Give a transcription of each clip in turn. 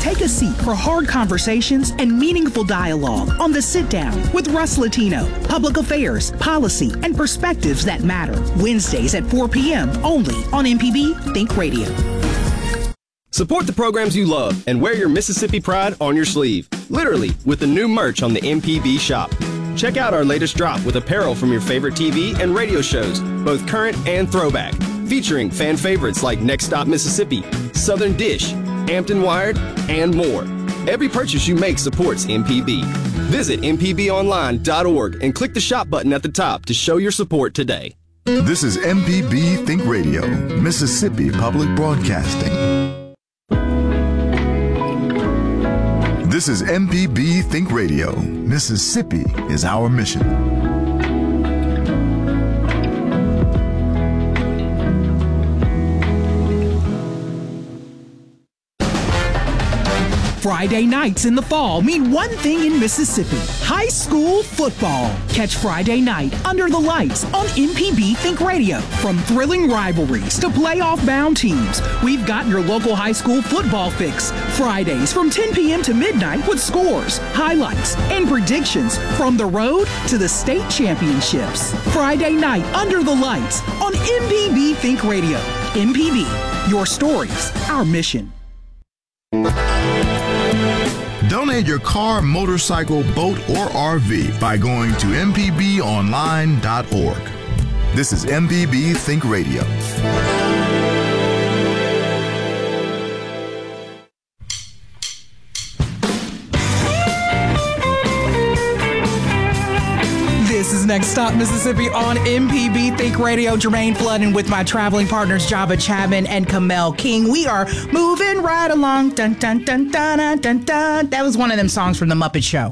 take a seat for hard conversations and meaningful dialogue on The Sit Down with Russ Latino. Public affairs, policy, and perspectives that matter. Wednesdays at 4 p.m. only on MPB Think Radio. Support the programs you love and wear your Mississippi pride on your sleeve. Literally, with the new merch on the MPB shop. Check out our latest drop with apparel from your favorite TV and radio shows, both current and throwback, featuring fan favorites like Next Stop Mississippi, Southern Dish, Hampton Wired, and more. Every purchase you make supports MPB. Visit mpbonline.org and click the shop button at the top to show your support today. This is MPB Think Radio, Mississippi Public Broadcasting. This is MPB Think Radio. Mississippi is our mission. Friday nights in the fall mean one thing in Mississippi: high school football. Catch Friday night under the lights on MPB Think Radio. From thrilling rivalries to playoff-bound teams, we've got your local high school football fix. Fridays from 10 p.m. to midnight with scores, highlights, and predictions from the road to the state championships. Friday night under the lights on MPB Think Radio. MPB, your stories, our mission. Donate your car, motorcycle, boat, or RV by going to mpbonline.org. This is MPB Think Radio. This is Next Stop Mississippi on MPB Think Radio. Jermaine Flood with my traveling partners Java Chapman and Kamel King. We are moving right along. Dun, dun, dun, dun, dun, dun, dun. That was one of them songs from The Muppet Show.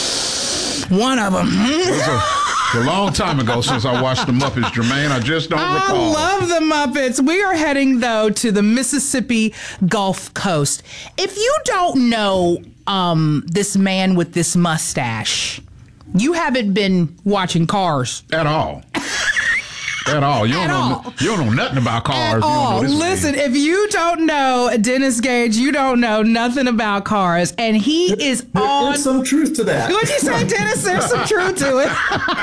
One of them. A long time ago since I watched The Muppets, Jermaine. I just don't recall. I love The Muppets. We are heading, though, to the Mississippi Gulf Coast. If you don't know this man with this mustache, you haven't been watching Cars. At all. At all. You don't know nothing about cars. At all. Listen, if you don't know Dennis Gage, you don't know nothing about cars. And he is on... There's some truth to that. What'd you say, Dennis? There's some truth to it.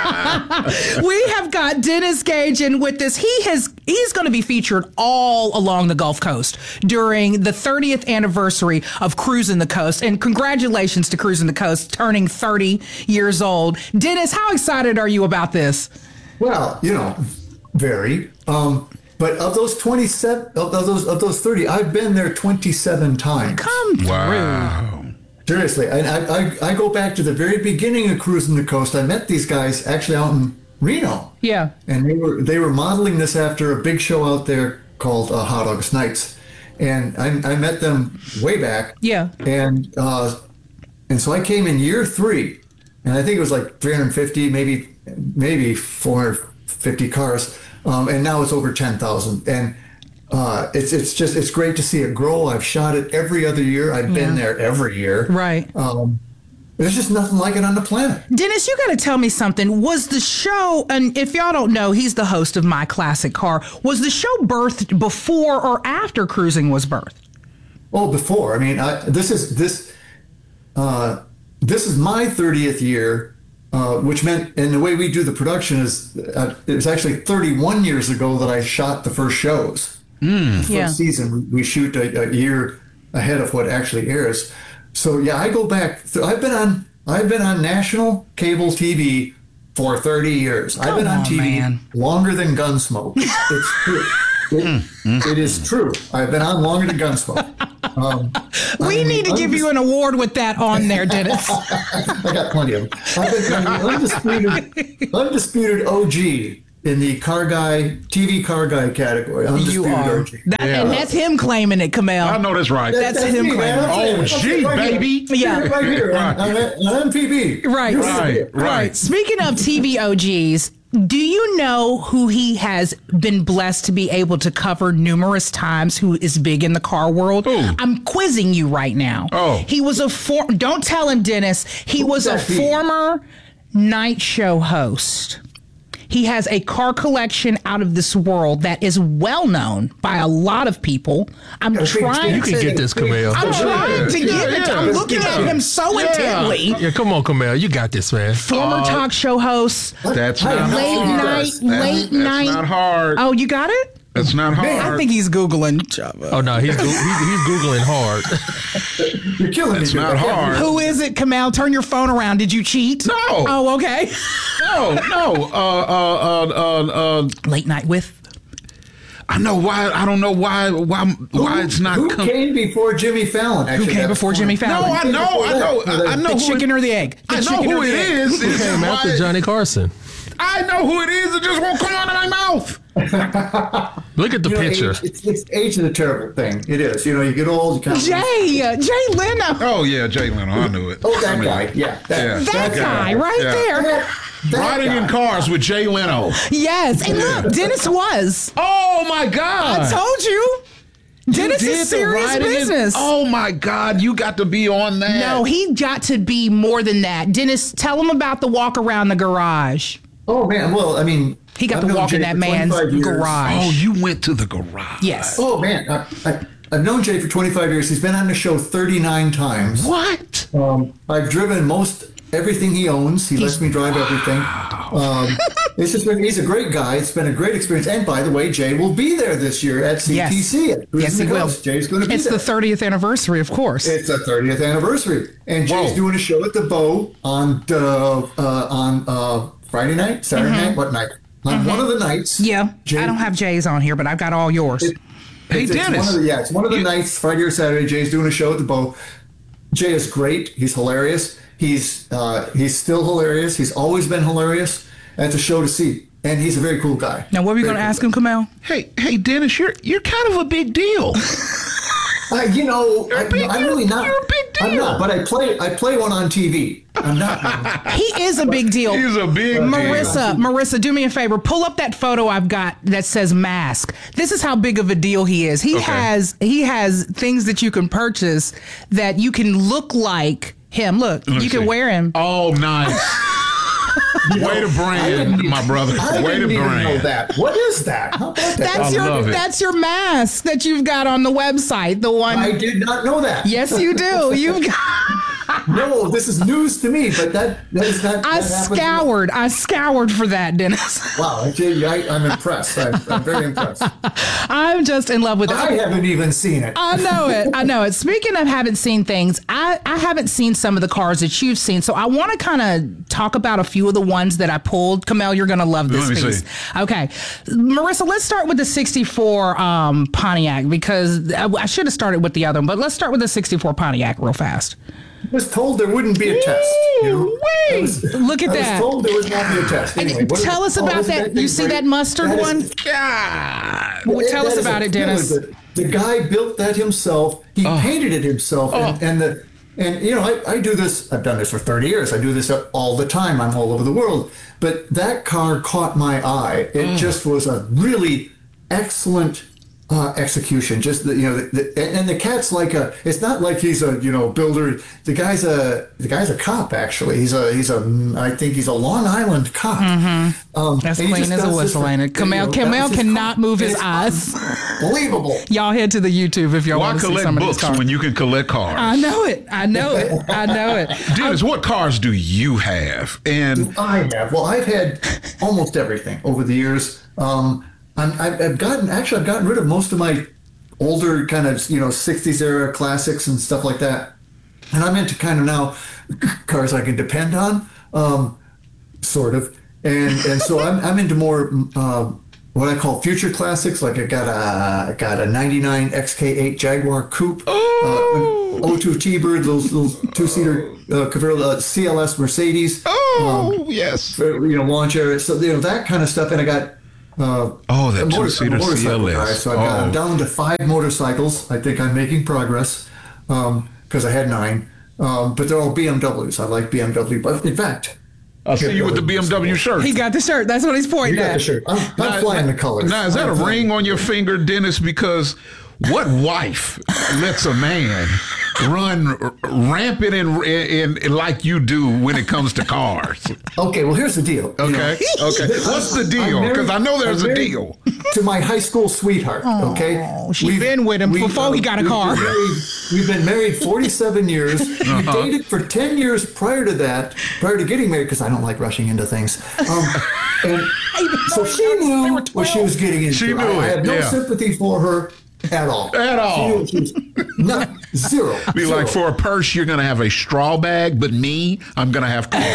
We have got Dennis Gage in with this. He's going to be featured all along the Gulf Coast during the 30th anniversary of Cruising the Coast. And congratulations to Cruising the Coast, turning 30 years old. Dennis, how excited are you about this? Well, very. But of those 27, of those 30, I've been there 27 times. Come through. Wow. Seriously, I go back to the very beginning of Cruising the Coast. I met these guys actually out in Reno. Yeah. And they were modeling this after a big show out there called Hot August Nights, and I met them way back. Yeah. And so I came in year 3, and I think it was like 350, maybe 450 cars. And now it's over 10,000. And it's great to see it grow. I've shot it every other year. I've been there every year. Right. There's just nothing like it on the planet. Dennis, you got to tell me something. Was the show, and if y'all don't know, he's the host of My Classic Car. Was the show birthed before or after Cruising was birthed? Oh, before. I mean, this is my 30th year. Which meant, and the way we do the production is, it was actually 31 years ago that I shot the first shows. The first season, we shoot a year ahead of what actually airs. So yeah, I go back. I've been on national cable TV for 30 years. I've been on TV longer than Gunsmoke. It's true. It is true. I've been on longer than Gunsmoke. We need to give you an award with that on there, Dennis. I got plenty of them. I've been undisputed OG in the TV car guy category. You are. OG. And that's him claiming it, Kamel. I know that's right. That's him me, claiming it. OG, baby. Yeah. Right here on MPB. Right. Speaking of TV OGs, do you know who he has been blessed to be able to cover numerous times, who is big in the car world? Ooh. I'm quizzing you right now. Oh. He was don't tell him, Dennis. He was a former night show host. He has a car collection out of this world that is well known by a lot of people. I'm trying You can get this, Camille. I'm trying to get it. I'm looking at him so intently. Yeah, come on, Camille. You got this, man. Former talk show host. That's not Late hard. night. That's not hard. Oh, you got it? It's not hard. I think he's Googling. Oh, no, he's Googling hard. You're killing me. It's not hard. Who is it, Kamel? Turn your phone around. Did you cheat? No. Oh, okay. No. Late night with. I know why. I don't know why it's not. Who came before Jimmy Fallon? Who Actually, came before Jimmy Fallon? No, I know. The chicken or the egg? I know who it is. Who came after Johnny Carson? I know who it is. It just won't come out of my mouth. Look at the picture. Age is a terrible thing. It is. You know, you get old. You kind of Jay Leno. Oh yeah, Jay Leno. I knew it. Oh, that guy. Yeah. That guy right there. That Riding guy. in cars with Jay Leno. Yes. And look, Dennis was. Oh my God! I told you. Dennis is serious business. Oh my God! You got to be on that. No, he got to be more than that. Dennis, tell him about the walk around the garage. Oh man. Well, I mean, He got I've to known walk Jay in that for man's 25 years. garage. Oh, you went to the garage. Yes. Oh man, I've known Jay for 25 years. He's been on the show 39 times. What? I've driven most everything he owns. He lets me drive everything. He's a great guy. It's been a great experience. And by the way, Jay will be there this year at CTC. Yes, he will. Jay's going to be It's there. the 30th anniversry, of course. It's the 30th anniversary, and Jay's doing a show at the Bow on Friday night, Saturday night, what night? On one of the nights. Yeah. Jay, I don't have Jay's on here, but I've got all yours. Hey, Dennis. It's one of the nights, Friday or Saturday. Jay's doing a show at the Bow. Jay is great. He's hilarious. He's still hilarious. He's always been hilarious. And it's a show to see. And he's a very cool guy. Now, what are we going to ask him, Kamel? Hey, Dennis, you're kind of a big deal. I'm really not. You're a big deal. I'm not, but I play one on TV. I'm not. He is a big deal. He's a big deal. Marissa, do me a favor. Pull up that photo I've got that says mask. This is how big of a deal he is. He has things that you can purchase that you can look like him. Look, you can wear him. Oh, nice. Way to brand, my brother. I Way to didn't even know brand. that. What is that? How about that? That's your mask that you've got on the website. The one. I did not know that. Yes, you do. You've got. No, this is news to me, but that is not. I scoured for that, Dennis. Wow, I'm impressed. I'm very impressed. I'm just in love with it. I haven't even seen it. I know it. Speaking of haven't seen things, I haven't seen some of the cars that you've seen, so I want to kind of talk about a few of the ones that I pulled. Kamel, you're going to love this piece. Okay. Marissa, let's start with the 64 Pontiac, because I should have started with the other one, but let's start with the 64 Pontiac real fast. I was told there wouldn't be a test. Look at that. I was told there would not be a test. Anyway, tell us about that. You see that mustard one? God. Tell us about it, Dennis. The guy built that himself. He painted it himself. And you know, I do this. I've done this for 30 years. I do this all the time. I'm all over the world. But that car caught my eye. It just was a really excellent execution. Just and the cat's like it's not like he's a builder. The guy's a cop, actually. He's a I think he's a Long Island cop. Mm-hmm. That's clean as a whistle, ain't it? Kamel cannot move his eyes. Unbelievable. Y'all head to the YouTube if y'all want to see some of these cars. Why collect books when you can collect cars? I know it. Dennis, what cars do you have? And I have. Well, I've had almost everything over the years. I've gotten rid of most of my older kind of 60s era classics and stuff like that, and I'm into kind of now cars I can depend on, sort of, and so I'm into more what I call future classics. Like I got a '99 XK8 Jaguar Coupe, 02 T-Bird, those two-seater CLS Mercedes. Yes, launch area. So that kind of stuff, and I got. That two-seater CLS. So I'm down to 5 motorcycles. I think I'm making progress because I had 9. But they're all BMWs. I like BMW. But in fact, I see you with the BMW shirt. He got the shirt. That's what he's pointing you got at. the shirt. I'm flying the colors. Now, is that a ring on your finger, Dennis? Because what wife lets a man run rampant in like you do when it comes to cars. Okay, well, here's the deal. Okay, okay. What's the deal? Because I know there's a deal. To my high school sweetheart, okay? She's been with him before he got a car. We've been married 47 years. We dated for 10 years prior to that, prior to getting married, because I don't like rushing into things. And so she knew what she was getting into. She knew I had no yeah. sympathy for her at all. At all. She was zero. Be Zero. like, for a purse, you're going to have a straw bag, but me, I'm going to have cars.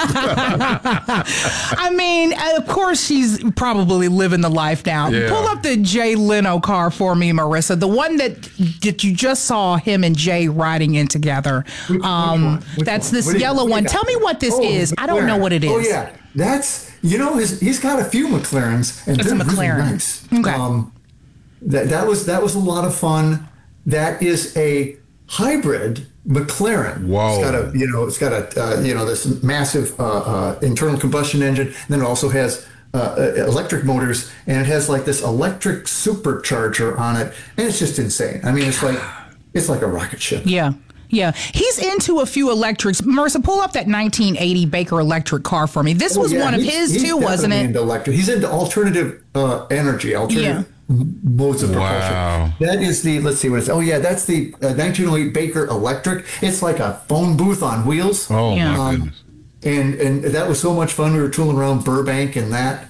I mean, of course, she's probably living the life now. Yeah. Pull up the Jay Leno car for me, Marissa. The one that you just saw him and Jay riding in together. Which one? That's What this do you- yellow what do you one. got? Tell me what this Oh, is. I don't know what it is. Oh, yeah. That's, he's got a few McLarens. And It's a they're really McLaren. nice. Okay. That was a lot of fun. That is a hybrid McLaren. Whoa. It's got a this massive internal combustion engine. And then it also has electric motors, and it has like this electric supercharger on it, and it's just insane. I mean, it's like a rocket ship. Yeah. Yeah, he's into a few electrics. Marissa, pull up that 1980 Baker electric car for me. This was one of his too, wasn't it? Into electric. He's into alternative energy, alternative modes of propulsion. Wow. That is let's see what it's. Oh yeah, that's the 1908 Baker electric. It's like a phone booth on wheels. Oh, Yeah. my goodness. And that was so much fun. We were tooling around Burbank and that.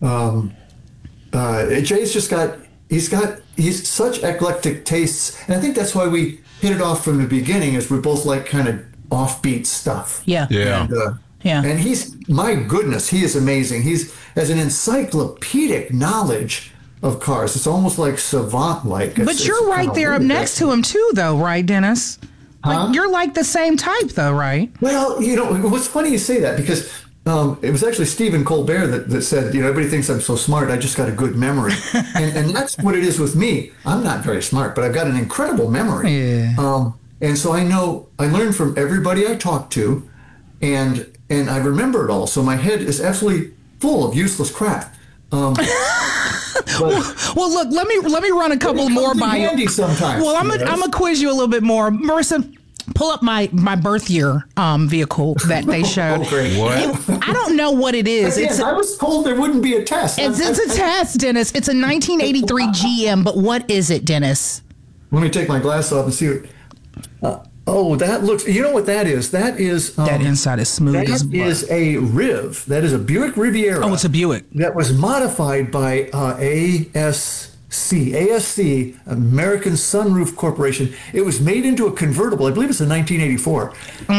Jay's just he's such eclectic tastes, and I think that's why we hit it off from the beginning, is we both like kind of offbeat stuff. Yeah. Yeah. And, Yeah. and my goodness, he is amazing. He's has an encyclopedic knowledge of cars. It's almost like savant-like. But you're right there up next to him too, though, right, Dennis? Like, you're like the same type, though, right? Well, what's funny you say that, because it was actually Stephen Colbert that said, everybody thinks I'm so smart. I just got a good memory. and that's what it is with me. I'm not very smart, but I've got an incredible memory. Yeah. And so I learn from everybody I talk to, and I remember it all. So my head is absolutely full of useless crap. Well, look, let me run a couple more by you. Handy sometimes. Well, I'm gonna quiz you a little bit more, Marissa. Pull up my birth year vehicle that they showed. Oh, great. What? I don't know what it is. Again, I was told there wouldn't be a test. It's a test, Dennis. It's a 1983 GM, but what is it, Dennis? Let me take my glasses off and see what. That looks. You know what that is? That is. That inside is smooth as That butter. is a Riv. That is a Buick Riviera. Oh, it's a Buick. That was modified by ASC, American Sunroof Corporation. It was made into a convertible. I believe it's a 1984.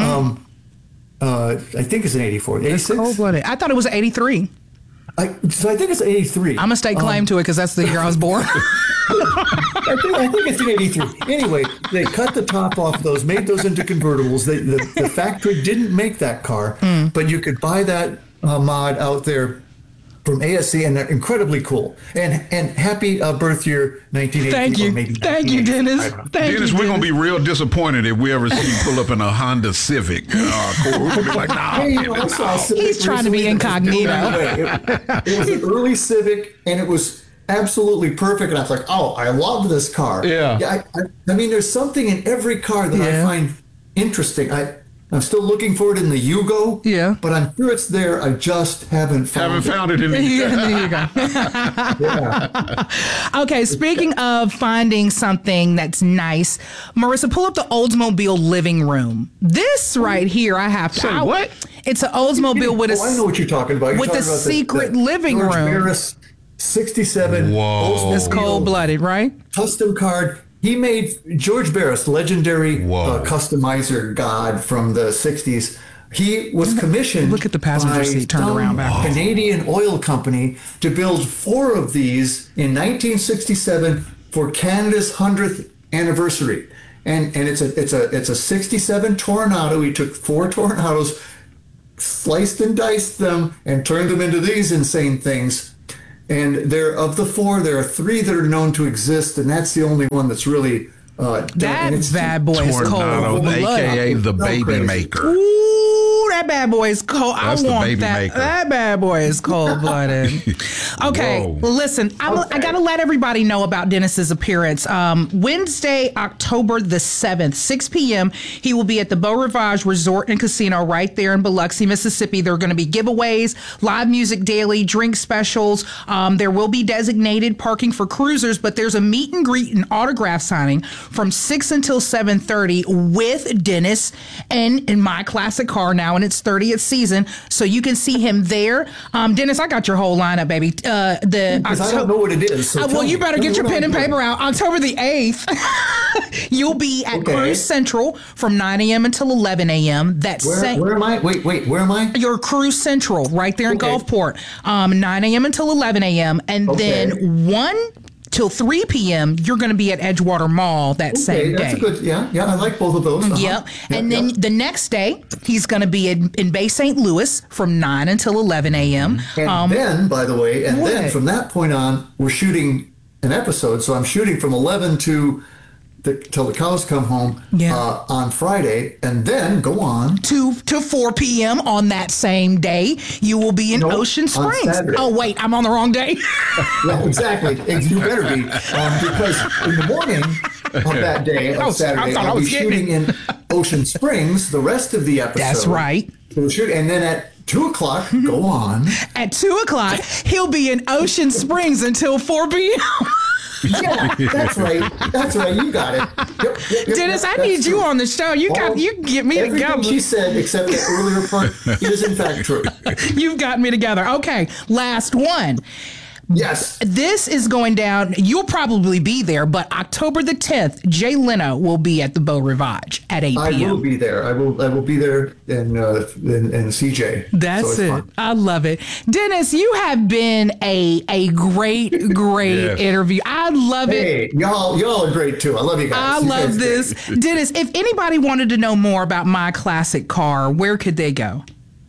I think it's an 84. 86? Cold-blooded. I thought it was 83. I think it's 83. I'm gonna stake claim to it because that's the year I was born. I think it's an 83. Anyway, they cut the top off those, made those into convertibles. The factory didn't make that car, but you could buy that mod out there from ASC, and they're incredibly cool. And happy birth year, 1980. Thank you. Or maybe Thank you, 1980. Dennis. I don't know. Thank Dennis, you, we're going to be real disappointed if we ever see you pull up in a Honda Civic. We're going to be like, nah. Hey, I saw a Civic He's trying to be recently that was incognito. built that way. It was an early Civic, and it was absolutely perfect. And I was like, oh, I love this car. Yeah. I mean, there's something in every car that I find interesting. I'm still looking for it in the Yugo. Yeah. But I'm sure it's there. I just haven't found it. It in Yeah, there you go. Yeah. Okay, speaking of finding something that's nice, Marissa, pull up the Oldsmobile living room. This right here, I have to. Say what? It's an Oldsmobile with I know what you're talking about. You're with talking a about secret living George room. Barris 67 Whoa. It's Oldsmobile cold-blooded, right? custom card. He made George Barris, legendary customizer god from the 60s. He was commissioned. Look at the passenger by seat turned some around backwards. Canadian oil company to build 4 of these in 1967 for Canada's 100th anniversary. And it's a 67 Tornado. He took 4 Tornadoes, sliced and diced them, and turned them into these insane things. And of the 4, there are 3 that are known to exist, and that's the only one that's really done. That And it's bad boy is Tornado, cold. a.k.a. the baby crazy. maker. Ooh, that bad boy is cold. That's the I want baby that. maker. That bad boy is cold blooded. Okay, Whoa. well, listen, I got to let everybody know about Dennis's appearance. Wednesday, October the 7th, 6 p.m. He will be at the Beau Rivage Resort and Casino right there in Biloxi, Mississippi. There are going to be giveaways, live music daily, drink specials. There will be designated parking for cruisers, but there's a meet and greet and autograph signing from 6 until 7:30 with Dennis and in My Classic Car now in its 30th season. So you can see him there. Dennis, I got your whole lineup, baby. Because I don't know what it is. So well, tell you me. better Tell get me your what pen I'm and doing. paper out. October the 8th, you'll be at Okay. Cruise Central from 9 a.m. until 11 a.m. Where am I? Wait, where am I? Your Cruise Central, right there in Okay. Gulfport, 9 a.m. until 11 a.m. And Okay. then 1 till 3 p.m., you're going to be at Edgewater Mall that same That's day. a good, yeah, I like both of those. Uh-huh. Yep. And Yep, then yep. the next day, he's going to be in Bay St. Louis from 9 until 11 a.m. And then, by the way, and then what? from that point on, we're shooting an episode. So I'm shooting from 11 till the cows come home on Friday, and then go on. 2 to 4 p.m. on that same day, you will be in Nope, Ocean on Springs. Saturday. Oh, wait, I'm on the wrong day. Yeah, exactly. And you better be, because in the morning of that day, on Saturday, I thought I I'll be was getting shooting in Ocean Springs the rest of the episode. That's right. We'll shoot, and then at 2 o'clock, go on. At 2 o'clock, he'll be in Ocean Springs until 4 p.m. Yeah, that's right. That's right. You got it. Yep, Dennis, I that's need you true. on the show. You get me Everything together. she said, except the earlier part, is in fact true. You've got me together. Okay, last one. Yes. This is going down. You'll probably be there, but October the 10th, Jay Leno will be at the Beau Rivage at 8 p.m. I will be there. I will be there in CJ. That's So it's it. fun. I love it. Dennis, you have been a great Yes. interview. I love it. Hey, y'all are great too. I love you guys. I You love guys are this. great. Dennis, if anybody wanted to know more about My Classic Car, where could they go?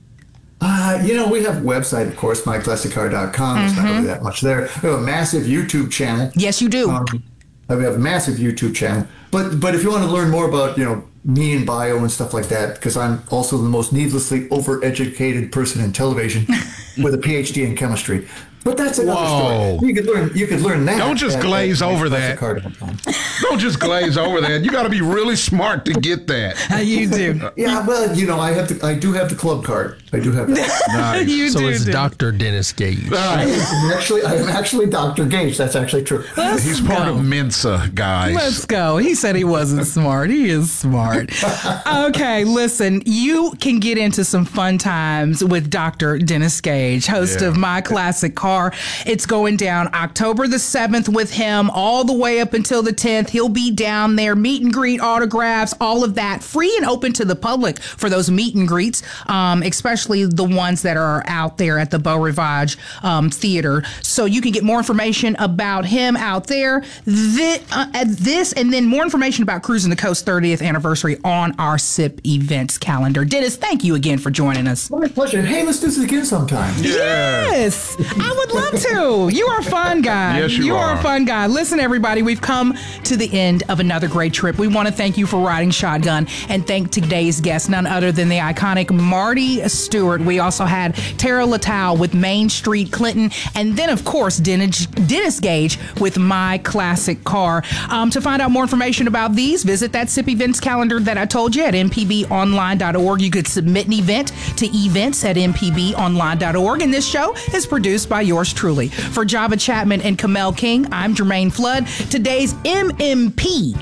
We have a website, of course, myclassiccar.com. There's not really that much there. We have a massive YouTube channel. Yes, you do. We have a massive YouTube channel. But if you want to learn more about, me and bio and stuff like that, because I'm also the most needlessly overeducated person in television with a PhD in chemistry. But that's another Whoa. story. You could learn that. Don't just glaze over that. myclassiccar.com. Don't just glaze over that. You got to be really smart to get that. You do. Yeah, well, I do have the club card. I do have that. Nice. You So do. it's do. Dr. Dennis Gage. I'm actually Dr. Gage. That's actually true. He's part of Mensa, guys. Let's go. He said he wasn't smart. He is smart. Okay, listen, you can get into some fun times with Dr. Dennis Gage, host Yeah. of My Classic Car. It's going down October the 7th with him all the way up until the 10th. He'll be down there, meet and greet, autographs, all of that, free and open to the public for those meet and greets, especially the ones that are out there at the Beau Rivage Theater. So you can get more information about him out there. This and then more information about Cruising the Coast 30th anniversary on our SIP events calendar. Dennis, thank you again for joining us. My pleasure. Hey, let's do this again sometime. Yes, I would love to. You are a fun guy. Yes, you are are. a fun guy. Listen, everybody, we've come to the end of another great trip. We want to thank you for riding shotgun and thank today's guest, none other than the iconic Marty Stewart. We also had Tara Latow with Main Street Clinton, and then, of course, Dennis Gage with My Classic Car. To find out more information about these, visit that SIP events calendar that I told you at mpbonline.org. You could submit an event to events@mpbonline.org, and this show is produced by yours truly. For Java Chapman and Kamel King, I'm Jermaine Flood. Today's MMP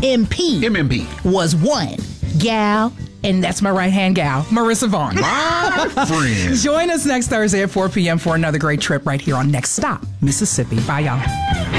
was one gal, and that's my right-hand gal, Marissa Vaughn. My friend. Join us next Thursday at 4 p.m. for another great trip right here on Next Stop, Mississippi. Bye, y'all.